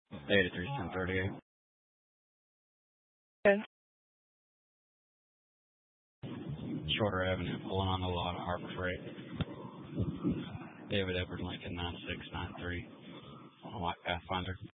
83 1038. Okay. Shorter Avenue, pulling on the lot of Harbor Freight. David Edward Lincoln 9693 on White Pathfinder.